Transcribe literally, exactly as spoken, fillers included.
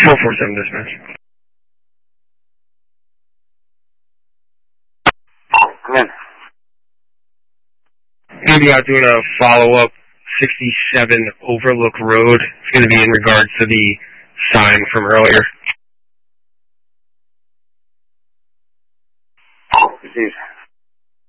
four four seven dispatch. Come in. I'm going to be out doing a follow-up sixty-seven Overlook Road. It's going to be in regards to the sign from earlier. Received.